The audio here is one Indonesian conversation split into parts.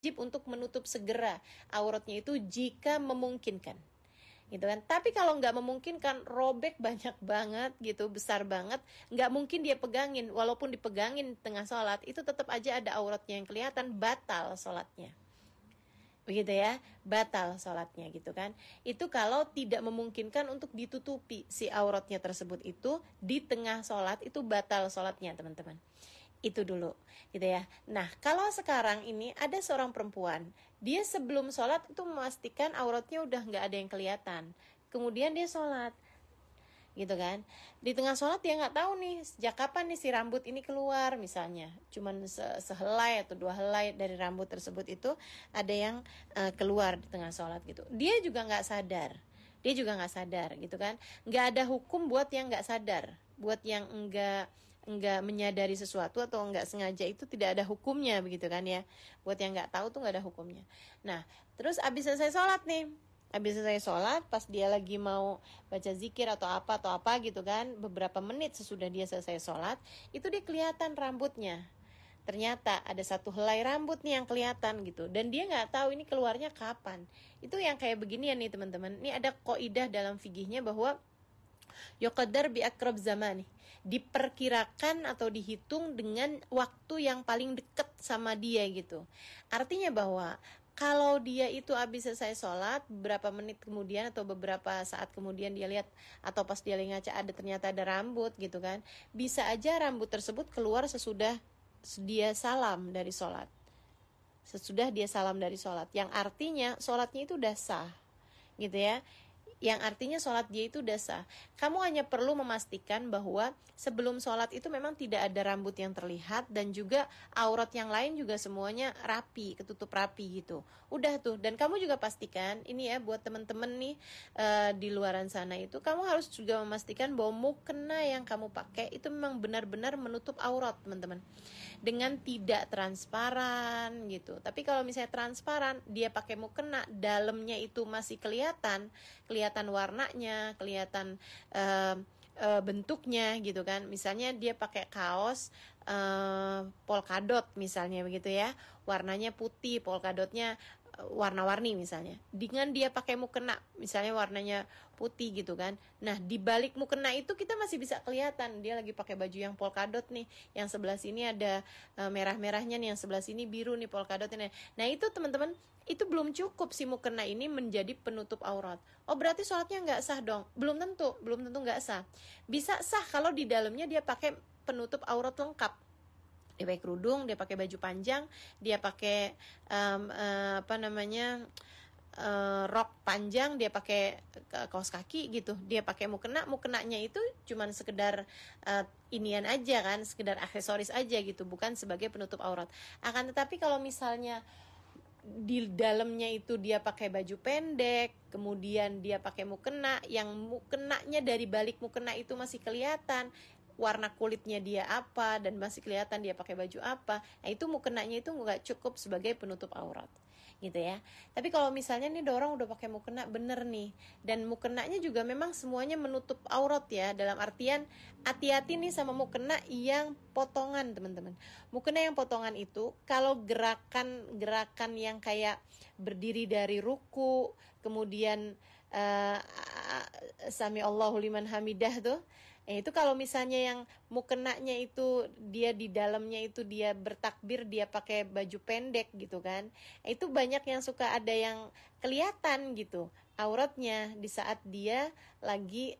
untuk menutup segera auratnya itu jika memungkinkan, gitu kan. Tapi kalau nggak memungkinkan, robek banyak banget gitu, besar banget, nggak mungkin dia pegangin. Walaupun dipegangin tengah sholat, itu tetap aja ada auratnya yang kelihatan, batal sholatnya, begitu ya, batal sholatnya gitu kan. Itu kalau tidak memungkinkan untuk ditutupi si auratnya tersebut itu di tengah sholat, itu batal sholatnya teman-teman. Itu dulu gitu ya. Nah, kalau sekarang ini ada seorang perempuan, dia sebelum sholat itu memastikan auratnya udah nggak ada yang kelihatan, kemudian dia sholat gitu kan. Di tengah sholat dia nggak tahu nih sejak kapan nih si rambut ini keluar, misalnya cuman sehelai atau 2 helai dari rambut tersebut itu ada yang keluar di tengah sholat gitu. Dia juga nggak sadar gitu kan. Nggak ada hukum buat yang nggak sadar, buat yang enggak menyadari sesuatu atau enggak sengaja, itu tidak ada hukumnya, begitu kan ya. Buat yang enggak tahu tuh enggak ada hukumnya. Nah, terus abis selesai sholat, pas dia lagi mau baca zikir atau apa gitu kan, beberapa menit sesudah dia selesai sholat, itu dia kelihatan rambutnya. Ternyata ada 1 helai rambut nih yang kelihatan gitu, dan dia nggak tahu ini keluarnya kapan. Itu yang kayak beginian nih teman-teman. Ini ada kaidah dalam fikihnya bahwa yuqaddar bi aqrab zamani, diperkirakan atau dihitung dengan waktu yang paling dekat sama dia gitu. Artinya bahwa kalau dia itu habis selesai sholat, beberapa menit kemudian atau beberapa saat kemudian dia lihat, atau pas dia ngaca ternyata ada rambut gitu kan, bisa aja rambut tersebut keluar sesudah dia salam dari sholat, yang artinya sholatnya itu udah sah gitu ya. Yang artinya sholat dia itu udah sah. Kamu hanya perlu memastikan bahwa sebelum sholat itu memang tidak ada rambut yang terlihat, dan juga aurat yang lain juga semuanya rapi, ketutup rapi gitu. Udah tuh. Dan kamu juga pastikan, ini ya buat temen-temen nih di luaran sana itu, kamu harus juga memastikan bahwa mukena yang kamu pakai itu memang benar-benar menutup aurat teman-teman, dengan tidak transparan gitu. Tapi kalau misalnya transparan, dia pakai mukena, dalamnya itu masih kelihatan warnanya, kelihatan bentuknya gitu kan. Misalnya dia pakai kaos polkadot misalnya begitu ya, warnanya putih, polkadotnya warna-warni misalnya, dengan dia pakai mukena misalnya warnanya putih gitu kan. Nah, di balik mukena itu kita masih bisa kelihatan dia lagi pakai baju yang polkadot nih, yang sebelah sini ada merah-merahnya nih, yang sebelah sini biru nih polkadotnya. Nah, itu teman-teman, itu belum cukup si mukena ini menjadi penutup aurat. Oh, berarti sholatnya nggak sah dong? Belum tentu nggak sah. Bisa sah kalau di dalamnya dia pakai penutup aurat lengkap. Dia pakai kerudung, dia pakai baju panjang, dia pakai rok panjang, dia pakai kaos kaki gitu, dia pakai mukenanya itu cuman sekedar inian aja kan, sekedar aksesoris aja gitu, bukan sebagai penutup aurat. Akan tetapi kalau misalnya di dalamnya itu dia pakai baju pendek, kemudian dia pakai mukena, yang mukenanya dari balik mukena itu masih kelihatan warna kulitnya dia apa, dan masih kelihatan dia pakai baju apa, nah itu mukenanya itu nggak cukup sebagai penutup aurat gitu ya. Tapi kalau misalnya nih orang udah pakai mukena bener nih, dan mukenanya juga memang semuanya menutup aurat ya, dalam artian hati-hati nih sama mukena yang potongan teman-teman. Mukena yang potongan itu kalau gerakan yang kayak berdiri dari ruku, kemudian sami Allahu liman hamidah tuh, itu kalau misalnya yang mukenanya itu dia di dalamnya itu dia bertakbir, dia pakai baju pendek gitu kan, itu banyak yang suka ada yang kelihatan gitu auratnya di saat dia lagi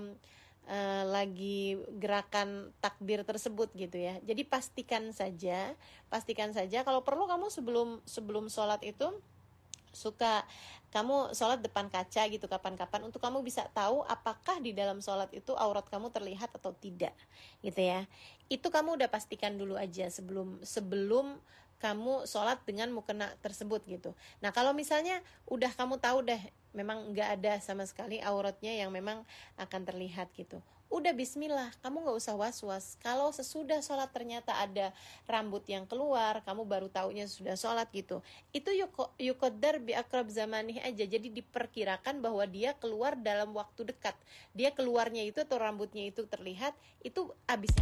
gerakan takbir tersebut gitu ya. Jadi pastikan saja kalau perlu kamu sebelum sholat itu suka kamu sholat depan kaca gitu kapan-kapan, untuk kamu bisa tahu apakah di dalam sholat itu aurat kamu terlihat atau tidak gitu ya. Itu kamu udah pastikan dulu aja sebelum kamu sholat dengan mukena tersebut gitu. Nah, kalau misalnya udah kamu tahu deh memang nggak ada sama sekali auratnya yang memang akan terlihat gitu, udah bismillah, kamu nggak usah was-was. Kalau sesudah sholat ternyata ada rambut yang keluar, kamu baru taunya sudah sholat gitu, itu yuqaddar bi aqrab zamanih aja. Jadi diperkirakan bahwa dia keluar dalam waktu dekat, dia keluarnya itu atau rambutnya itu terlihat itu abisnya